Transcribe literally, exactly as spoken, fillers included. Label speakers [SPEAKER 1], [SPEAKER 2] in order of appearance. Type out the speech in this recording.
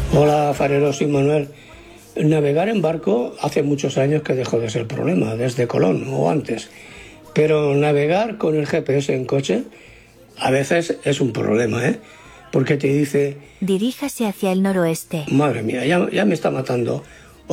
[SPEAKER 1] Hola, farero, soy Manuel. Navegar en barco hace muchos años que dejó de ser problema, desde Colón o antes. Pero navegar con el G P S en coche a veces es un problema, ¿eh? Porque te dice...
[SPEAKER 2] Diríjase hacia el noroeste.
[SPEAKER 1] Madre mía, ya, ya me está matando